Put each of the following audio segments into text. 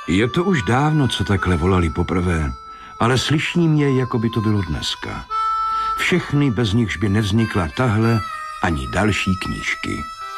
Je to už dávno, co takhle volali poprvé, ale slyším je, jako by to bylo dneska. Všechny, bez nichž by nevznikla tahle ani další knížky.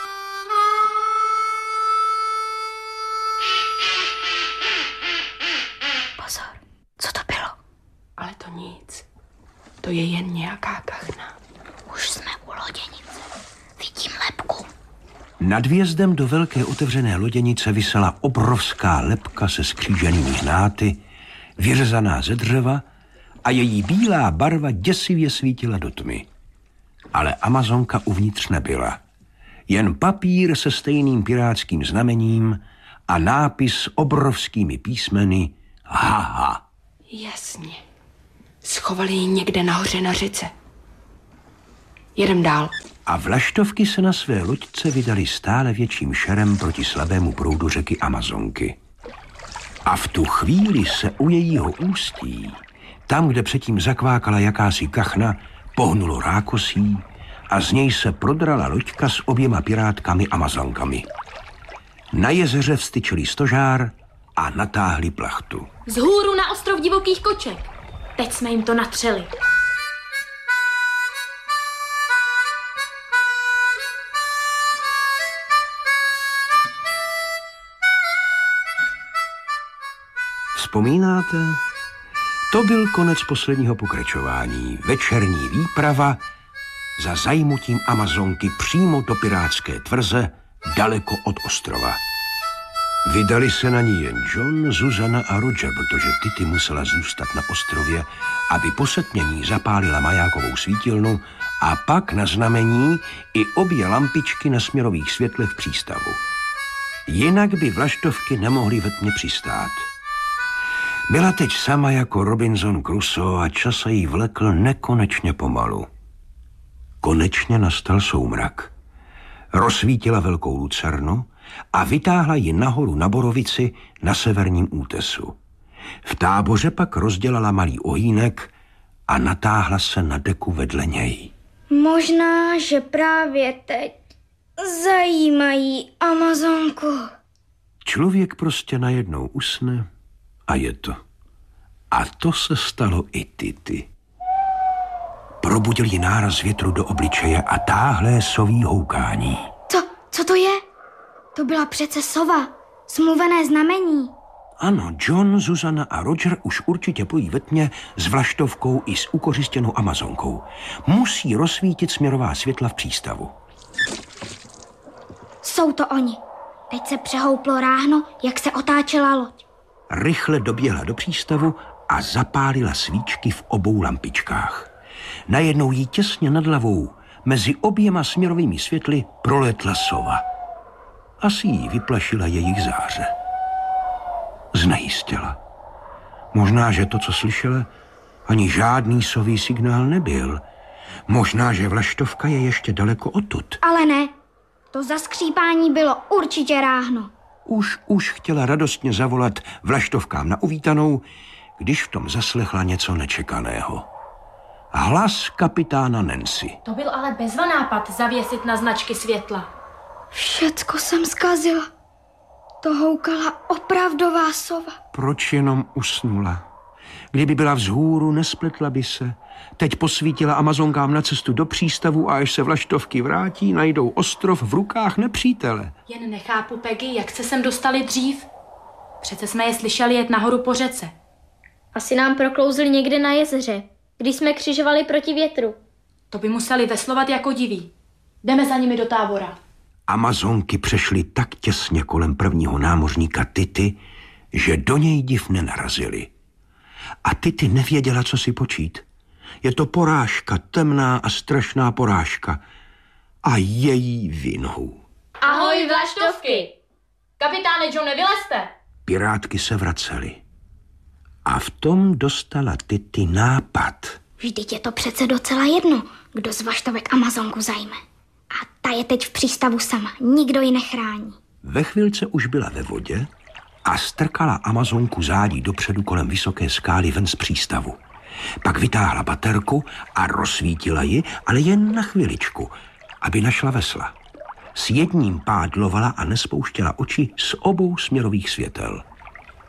Pozor, co to bylo? Ale to nic. To je jen nějaká kachna. Už jsme u loděnice. Vidím lebku. Nad vjezdem do velké otevřené loděnice visela obrovská lebka se skříženými hnáty, vyřezaná ze dřeva, a její bílá barva děsivě svítila do tmy. Ale Amazonka uvnitř nebyla. Jen papír se stejným pirátským znamením a nápis obrovskými písmeny Haha. Jasně. Schovali ji někde nahoře na řece. Jedem dál. A vlaštovky se na své loďce vydali stále větším šerem proti slabému proudu řeky Amazonky. A v tu chvíli se u jejího ústí, tam, kde předtím zakvákala jakási kachna, pohnulo rákosí a z něj se prodrala loďka s oběma pirátkami Amazonkami. Na jezeře vstyčili stožár a natáhli plachtu. Vzhůru na ostrov divokých koček. Teď jsme jim to natřeli. Vzpomínáte? To byl konec posledního pokračování. Večerní výprava za zajmutím Amazonky přímo do pirátské tvrze daleko od ostrova. Vydali se na ní jen John, Zuzana a Roger, protože Titty musela zůstat na ostrově, aby po setmění zapálila majákovou svítilnu a pak na znamení i obě lampičky na směrových světlech v přístavu. Jinak by vlaštovky nemohly ve tmě přistát. Byla teď sama jako Robinson Crusoe a čas se jí vlekl nekonečně pomalu. Konečně nastal soumrak. Rozsvítila velkou lucernu a vytáhla ji nahoru na borovici na severním útesu. V táboře pak rozdělala malý ohýnek a natáhla se na deku vedle něj. Možná, že právě teď zajímají Amazonku. Člověk prostě najednou usne a je to. A to se stalo i Titty. Probudil ji náraz větru do obličeje a táhlé soví houkání. Co to je? To byla přece sova. Smluvené znamení. Ano, John, Zuzana a Roger už určitě pojí ve tmě s vlaštovkou i s ukořistěnou Amazonkou. Musí rozsvítit směrová světla v přístavu. Jsou to oni. Teď se přehouplo ráhno, jak se otáčela loď. Rychle doběhla do přístavu a zapálila svíčky v obou lampičkách. Najednou jí těsně nad hlavou mezi oběma směrovými světly prolétla sova. Asi jí vyplašila jejich záře. Znejistěla. Možná, že to, co slyšela, ani žádný sový signál nebyl. Možná, že vlaštovka je ještě daleko odtud. Ale ne, to zaskřípání bylo určitě ráhno. Už chtěla radostně zavolat vlaštovkám na uvítanou, když v tom zaslechla něco nečekaného. Hlas kapitána Nancy. To byl ale bezva nápad zavěsit na značky světla. Všecko jsem zkazila. To houkala opravdová sova. Proč jenom usnula? Kdyby byla vzhůru, nespletla by se. Teď posvítila Amazonkám na cestu do přístavu a až se vlaštovky vrátí, najdou ostrov v rukách nepřítele. Jen nechápu, Peggy, jak se sem dostali dřív. Přece jsme je slyšeli jet nahoru po řece. Asi nám proklouzli někde na jezeře, když jsme křižovali proti větru. To by museli veslovat jako diví. Jdeme za nimi do tábora. Amazonky přešly tak těsně kolem prvního námořníka Titty, že do něj div nenarazili. A Titty nevěděla, co si počít. Je to porážka, temná a strašná porážka. A její vinou. Ahoj, vlaštovky! Kapitáne John, nevylezte! Pirátky se vracely. A v tom dostala Titty nápad. Vždyť je to přece docela jedno, kdo z vlaštovek Amazonku zajme. A ta je teď v přístavu sama, nikdo ji nechrání. Ve chvilce už byla ve vodě a strkala Amazonku zádí dopředu kolem vysoké skály ven z přístavu. Pak vytáhla baterku a rozsvítila ji, ale jen na chviličku, aby našla vesla. S jedním pádlovala a nespouštěla oči z obou směrových světel.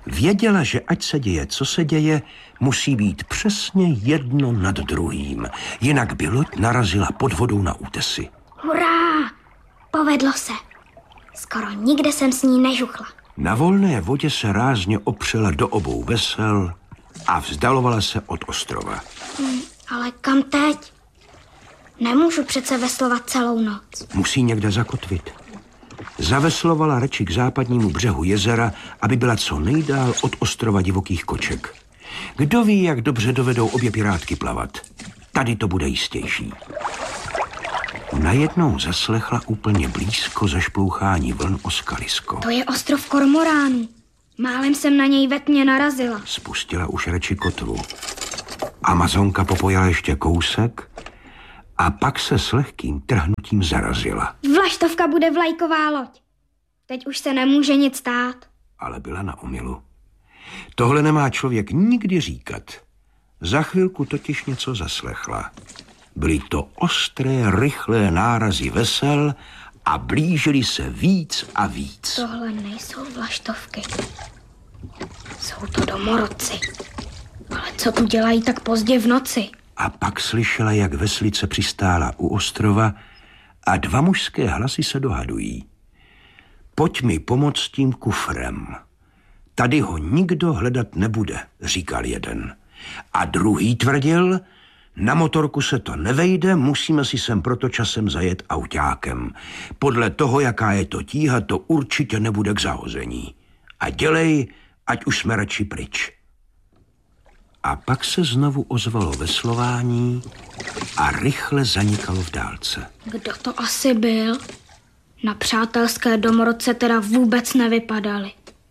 Věděla, že ať se děje, co se děje, musí být přesně jedno nad druhým. Jinak by loď narazila pod vodou na útesy. Hurá! Povedlo se. Skoro nikde jsem s ní nežuchla. Na volné vodě se rázně opřela do obou vesel a vzdalovala se od ostrova. Ale kam teď? Nemůžu přece veslovat celou noc. Musí někde zakotvit. Zaveslovala radši k západnímu břehu jezera, aby byla co nejdál od ostrova divokých koček. Kdo ví, jak dobře dovedou obě pirátky plavat. Tady to bude jistější. Najednou zaslechla úplně blízko zašplouchání vln o skalisko. To je ostrov kormoránů. Málem jsem na něj ve tmě narazila. Spustila už radši kotvu. Amazonka popojala ještě kousek a pak se s lehkým trhnutím zarazila. Vlaštovka bude vlajková loď. Teď už se nemůže nic stát. Ale byla na omylu. Tohle nemá člověk nikdy říkat. Za chvilku totiž něco zaslechla. Byly to ostré, rychlé nárazy vesel a blížily se víc a víc. Tohle nejsou vlaštovky. Jsou to domorodci. Ale co tu dělají tak pozdě v noci? A pak slyšela, jak veslice přistála u ostrova a dva mužské hlasy se dohadují. Pojď mi pomoct tím kufrem. Tady ho nikdo hledat nebude, říkal jeden. A druhý tvrdil, na motorku se to nevejde, musíme si sem proto časem zajet autákem. Podle toho, jaká je to tíha, to určitě nebude k zahození. A dělej, ať už jsme radši pryč. A pak se znovu ozvalo veslování a rychle zanikalo v dálce. Kdo to asi byl? Na přátelské domorodce teda vůbec nevypadali.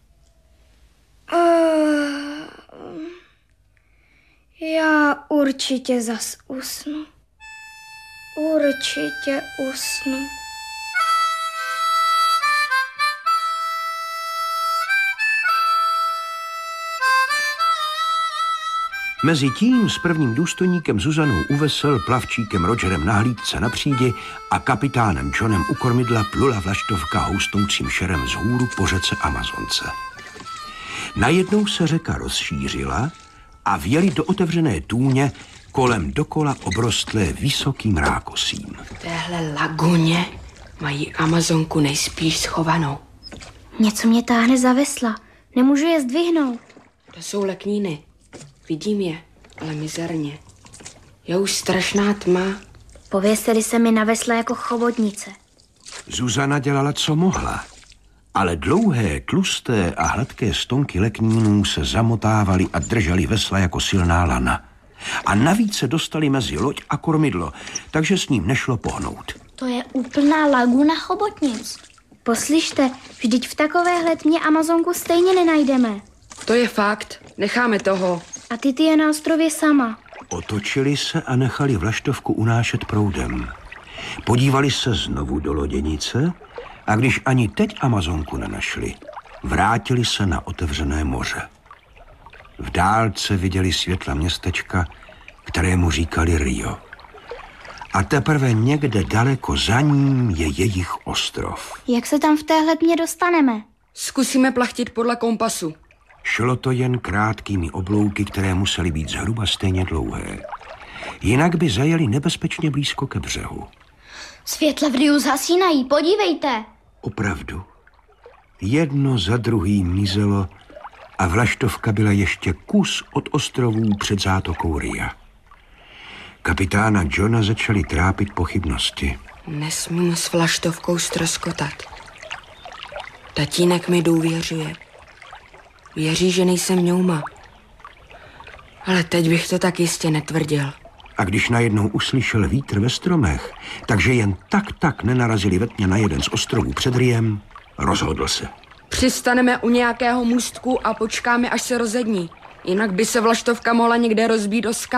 Já určitě zas usnu. Určitě usnu. Mezitím s prvním důstojníkem Zuzanou u vesel, plavčíkem Rogerem na hlídce na přídi a kapitánem Johnem u kormidla plula vlaštovka houstoucím šerem vzhůru po řece Amazonce. Najednou se řeka rozšířila a vjeli do otevřené tůně kolem dokola obrostlé vysokým rákosím. V téhle laguně mají Amazonku nejspíš schovanou. Něco mě táhne za vesla. Nemůžu je zdvihnout. To jsou lekníny. Vidím je, ale mizerně. Je už strašná tma. Pověsili se mi na vesla jako chobotnice. Zuzana dělala, co mohla, ale dlouhé, tlusté a hladké stonky leknínů se zamotávaly a držely vesla jako silná lana. A navíc se dostali mezi loď a kormidlo, takže s ním nešlo pohnout. To je úplná laguna chobotnic. Poslyšte, vždyť v takovéhle tmě Amazonku stejně nenajdeme. To je fakt, necháme toho. A ty je na ostrově sama. Otočili se a nechali vlaštovku unášet proudem. Podívali se znovu do loděnice a když ani teď Amazonku nenašli, vrátili se na otevřené moře. V dálce viděli světla městečka, kterému říkali Rio. A teprve někde daleko za ním je jejich ostrov. Jak se tam v téhle tmě dostaneme? Zkusíme plachtit podle kompasu. Šlo to jen krátkými oblouky, které musely být zhruba stejně dlouhé. Jinak by zajeli nebezpečně blízko ke břehu. Světla v Riu zhasínají, podívejte. Opravdu. Jedno za druhým mizelo a vlaštovka byla ještě kus od ostrovů před zátokou Ria. Kapitána Johna začali trápit pochybnosti. Nesmím s vlaštovkou ztroskotat. Tatínek mi důvěřuje. Věří, že nejsem ňouma. Ale teď bych to tak jistě netvrdil. A když najednou uslyšel vítr ve stromech, takže jen tak nenarazili ve tmě na jeden z ostrovů před Riem, rozhodl se. Přistaneme u nějakého můstku a počkáme, až se rozední. Jinak by se vlaštovka mohla někde rozbít o skal.